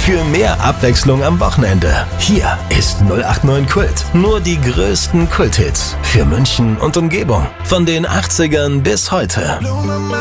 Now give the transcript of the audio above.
für mehr Abwechslung am Wochenende. Hier ist 089 Kult. Nur die größten Kulthits für München und Umgebung. Von den 80ern bis heute.